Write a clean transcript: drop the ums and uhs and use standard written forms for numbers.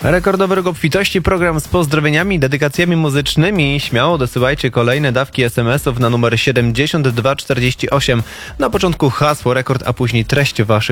Rekordowy rok obfitości, program z pozdrowieniami, dedykacjami muzycznymi. Śmiało dosyłajcie kolejne dawki SMS-ów na numer 7248. Na początku hasło rekord, a później treść waszych